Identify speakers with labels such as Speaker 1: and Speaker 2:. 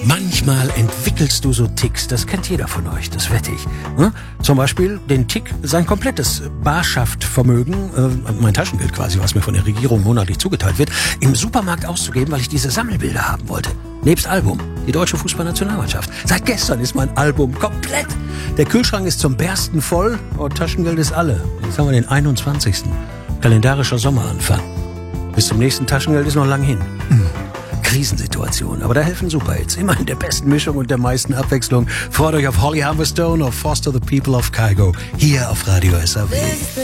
Speaker 1: Manchmal entwickelst du so Ticks, das kennt jeder von euch, das wette ich. Hm? Zum Beispiel den Tick, sein komplettes Barschaftvermögen, mein Taschengeld quasi, was mir von der Regierung monatlich zugeteilt wird, im Supermarkt auszugeben, weil ich diese Sammelbilder haben wollte. Nebst Album, die deutsche Fußballnationalmannschaft. Seit gestern ist mein Album komplett. Der Kühlschrank ist zum Bersten voll und Taschengeld ist alle. Jetzt haben wir den 21. Kalendarischer Sommeranfang. Bis zum nächsten Taschengeld ist noch lang hin. Krisensituation, aber da helfen Superhits. Immer in der besten Mischung und der meisten Abwechslung. Freut euch auf Holly Humberstone, auf Foster the People of Kygo. Hier auf Radio SAW.